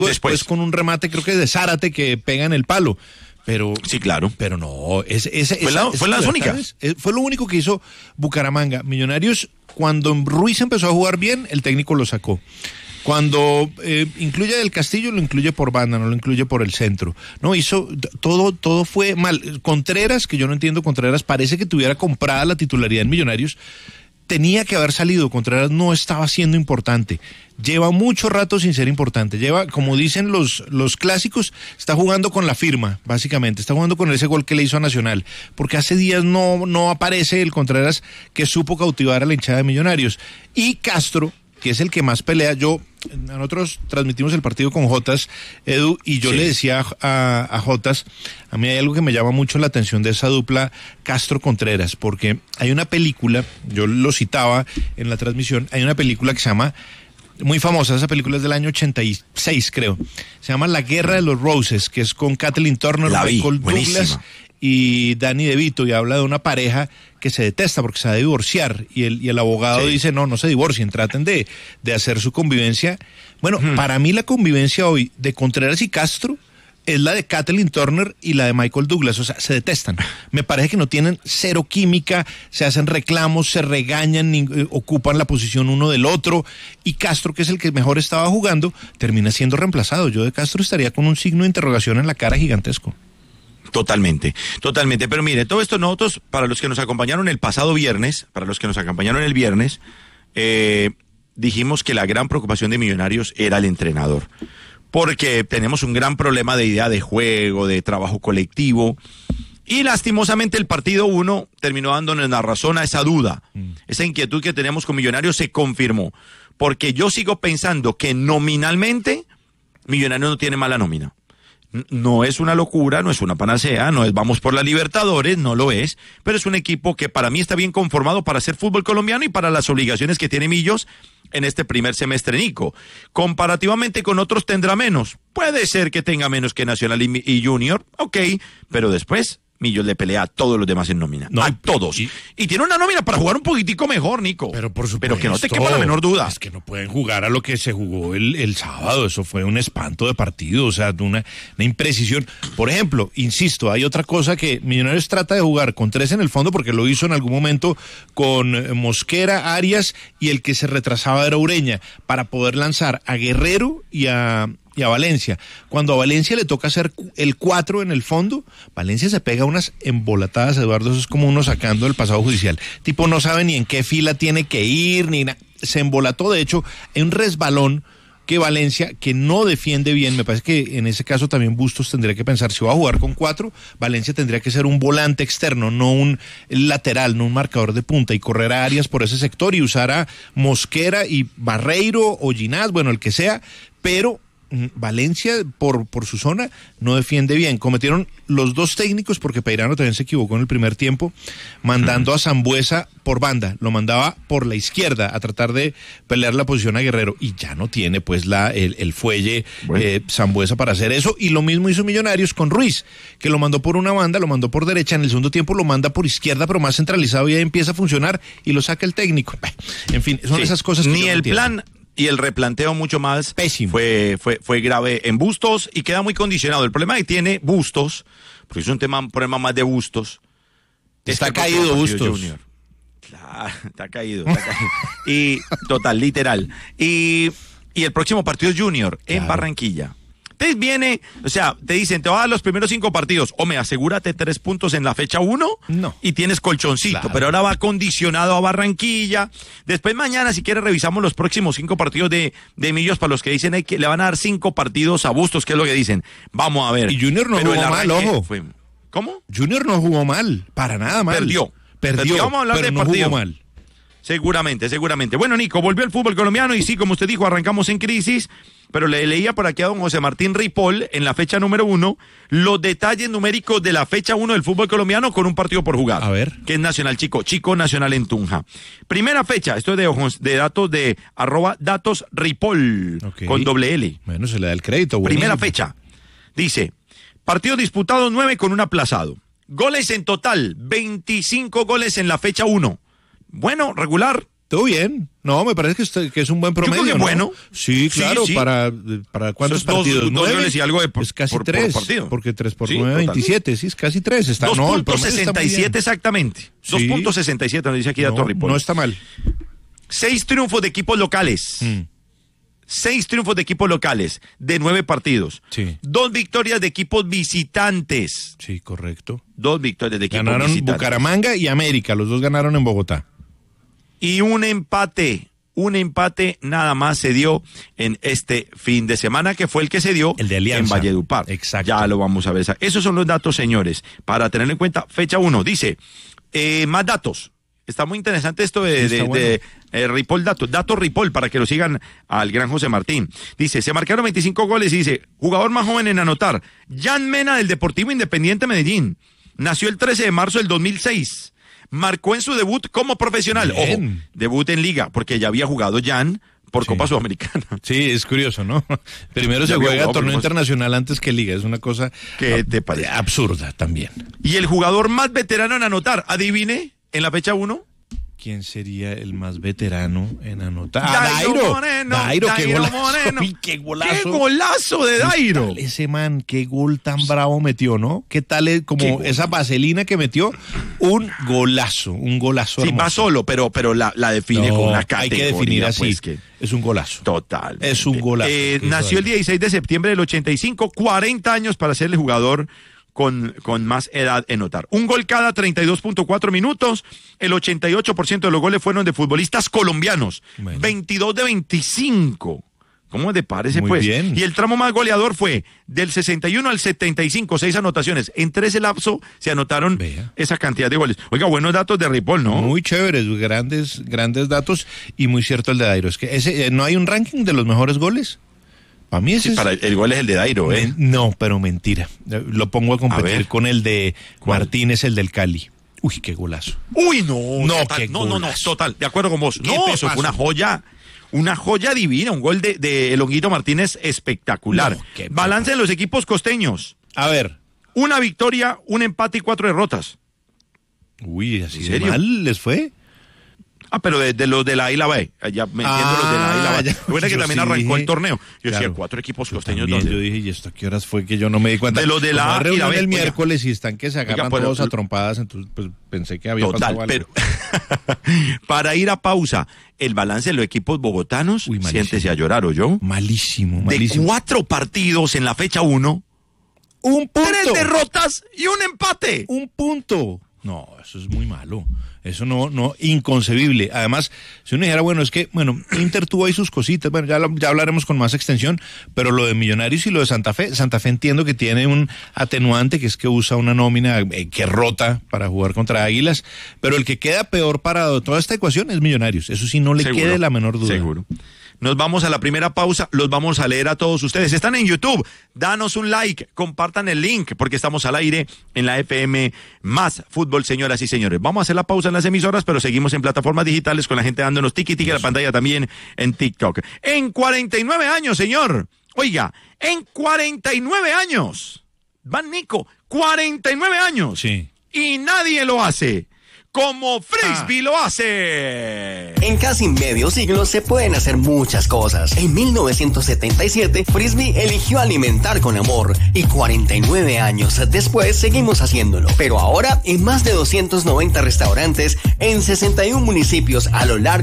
después con un remate, creo que de Zárate, que pega en el palo. Pero sí, claro. Pero no, fue las únicas. Fue lo único que hizo Bucaramanga. Millonarios, cuando Ruiz empezó a jugar bien, el técnico lo sacó. Cuando incluye del Castillo, lo incluye por banda, no lo incluye por el centro. No, hizo todo fue mal. Contreras, que yo no entiendo, Contreras parece que tuviera comprada la titularidad en Millonarios. Tenía que haber salido, Contreras no estaba siendo importante. Lleva mucho rato sin ser importante. Lleva, como dicen los clásicos, está jugando con la firma, básicamente. Está jugando con ese gol que le hizo a Nacional. Porque hace días no aparece el Contreras que supo cautivar a la hinchada de Millonarios. Y Castro, que es el que más pelea. Nosotros transmitimos el partido con Jotas, Edu, y yo le decía a Jotas, a mí hay algo que me llama mucho la atención de esa dupla Castro-Contreras, porque hay una película, yo lo citaba en la transmisión, hay una película que se llama, muy famosa, esa película es del año 86, creo, se llama La Guerra de los Roses, que es con Kathleen Turner, Michael Douglas y Danny DeVito, y habla de una pareja que se detesta porque se va a divorciar, y el abogado dice, no se divorcien, traten de hacer su convivencia. Bueno, para mí la convivencia hoy de Contreras y Castro es la de Kathleen Turner y la de Michael Douglas, o sea, se detestan. Me parece que no tienen cero química, se hacen reclamos, se regañan, ocupan la posición uno del otro, y Castro, que es el que mejor estaba jugando, termina siendo reemplazado. Yo de Castro estaría con un signo de interrogación en la cara gigantesco. Totalmente. Pero mire, todo esto nosotros, para los que nos acompañaron el pasado viernes, para los que nos acompañaron el viernes, dijimos que la gran preocupación de Millonarios era el entrenador. Porque tenemos un gran problema de idea de juego, de trabajo colectivo. Y lastimosamente el partido 1 terminó dándonos la razón a esa duda. Esa inquietud que tenemos con Millonarios se confirmó. Porque yo sigo pensando que nominalmente Millonarios no tiene mala nómina. No es una locura, no es una panacea, no es vamos por la Libertadores, no lo es, pero es un equipo que para mí está bien conformado para hacer fútbol colombiano y para las obligaciones que tiene Millos en este primer semestre, Nico. Comparativamente con otros tendrá menos, puede ser que tenga menos que Nacional y Junior, ok, pero después Millos le pelea a todos los demás en nómina, a todos. Y tiene una nómina para jugar un poquitico mejor, Nico. Pero por supuesto. Pero que no te quepa la menor duda. Es que no pueden jugar a lo que se jugó el sábado. Eso fue un espanto de partido, o sea, una imprecisión. Por ejemplo, insisto, hay otra cosa que Millonarios trata de jugar con 3 en el fondo, porque lo hizo en algún momento con Mosquera, Arias, y el que se retrasaba era Ureña, para poder lanzar a Guerrero y a Valencia. Cuando a Valencia le toca hacer el 4 en el fondo, Valencia se pega unas embolatadas, Eduardo, eso es como uno sacando el pasado judicial. Tipo no sabe ni en qué fila tiene que ir, ni nada. Se embolató, de hecho, hay un resbalón que Valencia, que no defiende bien, me parece que en ese caso también Bustos tendría que pensar, si va a jugar con 4, Valencia tendría que ser un volante externo, no un lateral, no un marcador de punta, y correr a Arias por ese sector y usar a Mosquera y Barreiro o Ginás, bueno, el que sea, pero Valencia, por su zona, no defiende bien. Cometieron los dos técnicos, porque Peirano también se equivocó en el primer tiempo, mandando a Sambuesa por banda, lo mandaba por la izquierda a tratar de pelear la posición a Guerrero, y ya no tiene pues el fuelle Sambuesa para hacer eso. Y lo mismo hizo Millonarios con Ruiz, que lo mandó por una banda, lo mandó por derecha, en el segundo tiempo lo manda por izquierda, pero más centralizado, y ahí empieza a funcionar y lo saca el técnico. En fin, son esas cosas que ni el plan y el replanteo mucho más pésimo. Fue grave en Bustos y queda muy condicionado. El problema que tiene Bustos, porque es un problema más de Bustos. Está caído Bustos. Claro, está caído. Y total, literal. Y el próximo partido es Junior, en Barranquilla. Entonces viene, o sea, te dicen, te va a dar los primeros 5 partidos, asegúrate 3 puntos en la fecha 1 y tienes colchoncito, pero ahora va condicionado a Barranquilla. Después mañana, si quieres, revisamos los próximos 5 partidos de Millos, para los que dicen que le van a dar 5 partidos a Bustos, que es lo que dicen. Vamos a ver. Y Junior no jugó mal, ojo. ¿Cómo? Junior no jugó mal, para nada mal. Perdió. Vamos a hablar de partido. Jugó mal. Seguramente. Bueno, Nico, volvió el fútbol colombiano y sí, como usted dijo, arrancamos en crisis, pero le leía por aquí a don José Martín Ripoll en la fecha número 1 los detalles numéricos de la fecha 1 del fútbol colombiano con un partido por jugar. A ver. Que es Nacional Chico Nacional en Tunja. Primera fecha, esto es de datos de @datos Ripoll, con doble L. Bueno, se le da el crédito. Buenísimo. Primera fecha, dice, partidos disputados 9 con un aplazado. Goles en total, 25 goles en la fecha 1. Bueno, regular. Todo bien. No, me parece que es un buen promedio. Yo creo que ¿no? bueno. Sí, claro, sí. ¿Para cuántos partidos? Dos goles y algo es casi por 3, partido. Porque 3 por 9, 27, sí, es casi 3. Está, 2.67 exactamente. Sí. 2.67, nos dice aquí Dato Ripoll. No está mal. 6 triunfos de equipos locales. 6 triunfos de equipos locales de 9 partidos. Sí. 2 victorias de equipos visitantes. Sí, correcto. 2 victorias de equipos ganaron visitantes. Bucaramanga y América, los dos ganaron en Bogotá. Y un empate nada más se dio en este fin de semana, que fue el que se dio el de Alianza. En Valledupar. Exacto. Ya lo vamos a ver. Esos son los datos, señores, para tenerlo en cuenta. Fecha 1, dice, más datos. Está muy interesante esto de Ripoll Dato Ripoll, para que lo sigan al gran José Martín. Dice, se marcaron 25 goles y dice, jugador más joven en anotar, Jan Mena del Deportivo Independiente Medellín. Nació el 13 de marzo del 2006. Marcó en su debut como profesional. Bien. Ojo, debut en liga, porque ya había jugado Jan por Copa Sudamericana. Sí, es curioso, ¿no? Primero se juega torneo internacional antes que liga. Es una cosa ¿qué te parece? Absurda también. Y el jugador más veterano en anotar, adivine, en la fecha 1. ¿Quién sería el más veterano en anotar? Dairo Moreno. Dairo, qué golazo. Moreno. Qué golazo. ¡Qué golazo de Dairo! ¿Qué tal ese man? Qué gol tan bravo metió, ¿no? ¿Qué tal como esa vaselina que metió? Un golazo Sí, hermoso. va solo, pero la define con una categoría. Hay que definir así. Pues, que es un golazo. Total. Es un golazo. Nació el 16 de septiembre del 85, 40 años para ser el jugador con más edad en notar. Un gol cada 32.4 minutos. El 88% de los goles fueron de futbolistas colombianos. Bueno. 22 de 25. ¿Cómo te parece, muy pues? Bien. Y el tramo más goleador fue del 61 al 75, 6 anotaciones. Entre ese lapso se anotaron esa cantidad de goles. Oiga, buenos datos de Ripoll, ¿no? Muy chéveres, grandes datos, y muy cierto el de Dairo. Es que no hay un ranking de los mejores goles. Para mí ese para el gol es el de Dairo, ¿eh? No, pero mentira. Lo pongo a competir con el de Martínez, el del Cali. Uy, qué golazo. Uy, no. Total, no, total. De acuerdo con vos. No, eso fue una joya divina. Un gol de Elonguito Martínez espectacular. No, balance en los equipos costeños. A ver. 1 victoria, 1 empate y 4 derrotas. Uy, ¿así de mal les fue? Pero de los de la Isla B, ya me entiendo los de la Isla B. Recuerda que también arrancó el torneo. Yo decía 4 equipos costeños. Yo dije, ¿y esto a qué horas fue que yo no me di cuenta? De los de la Isla B. El miércoles y están que se agarran todos a trompadas, entonces pues pensé que había pasado algo. Pero para ir a pausa, el balance de los equipos bogotanos, siéntese a llorar, ¿o yo? Malísimo. De 4 partidos en la fecha 1, un punto. 3 derrotas y un empate. Un punto. No, eso es muy malo. Eso no, inconcebible. Además, si uno dijera, Inter tuvo ahí sus cositas, ya hablaremos con más extensión, pero lo de Millonarios y lo de Santa Fe entiendo que tiene un atenuante, que es que usa una nómina que rota para jugar contra Águilas, pero el que queda peor para toda esta ecuación es Millonarios. Eso sí, no le quede la menor duda. Seguro. Nos vamos a la primera pausa, los vamos a leer a todos ustedes. Están en YouTube, danos un like, compartan el link, porque estamos al aire en la FM Más Fútbol, señoras y señores. Vamos a hacer la pausa en las emisoras, pero seguimos en plataformas digitales con la gente dándonos tiki a la pantalla también en TikTok. En 49 años, señor. Oiga, en 49 años. Van Nico, 49 años. Sí. Y nadie lo hace como Frisbee lo hace. En casi medio siglo se pueden hacer muchas cosas. En 1977, Frisbee eligió alimentar con amor y 49 años después seguimos haciéndolo. Pero ahora en más de 290 restaurantes en 61 municipios a lo largo